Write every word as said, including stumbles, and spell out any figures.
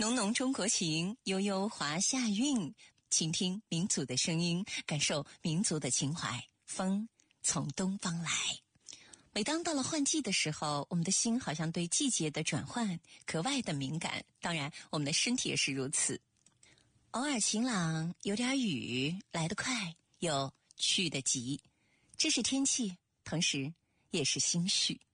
浓浓中国情，悠悠华夏韵，倾听民族的声音，感受民族的情怀。风从东方来。每当到了换季的时候，我们的心好像对季节的转换格外的敏感，当然我们的身体也是如此。偶尔晴朗，有点雨，来得快又去得急，这是天气，同时也是心绪。